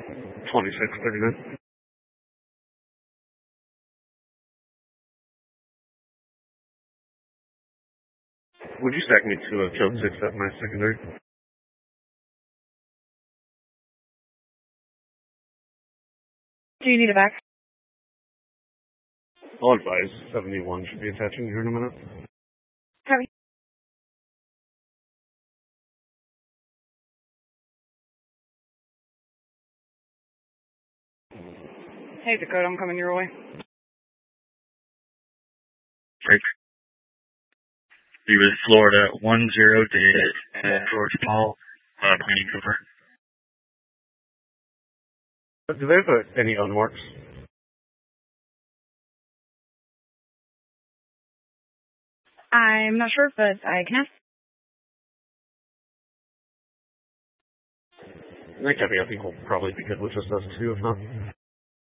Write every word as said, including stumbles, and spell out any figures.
twenty-six thirty-nine. Would you stack me to a code six at my secondary? Do you need it back? I'll advise seventy-one should be attaching here in a minute. Copy. Hey, Dakota, I'm coming your way. Break. Be with Florida one zero David and George Paul, uh, planning cover. Do they have uh, any unmarks? I'm not sure, but I can ask. I think I think we'll probably be good with just us two, if not.